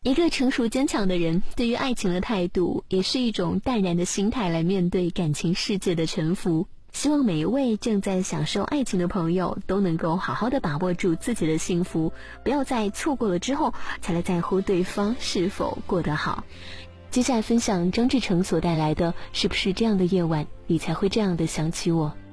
一个成熟坚强的人对于爱情的态度，也是一种淡然的心态来面对感情世界的沉浮。希望每一位正在享受爱情的朋友都能够好好的把握住自己的幸福，不要在错过了之后才来在乎对方是否过得好。接下来分享张志成所带来的是不是这样的夜晚你才会这样的想起我。